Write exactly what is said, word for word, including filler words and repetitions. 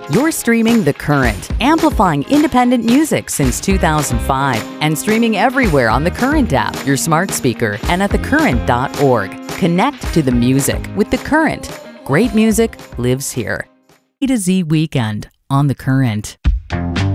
You're streaming The Current, amplifying independent music since two thousand five and streaming everywhere on the Current app, your smart speaker, and at the current dot org. Connect to the music with The Current. Great music lives here. A to Z Weekend on The Current.